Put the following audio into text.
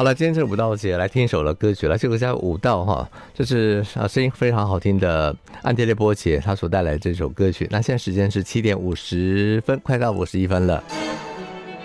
好了，今天这个舞蹈节来听一首的歌曲了，这个叫舞蹈哈，就是声音非常好听的安德烈波杰他所带来的这首歌曲。那现在时间是7点50分，快到51分了。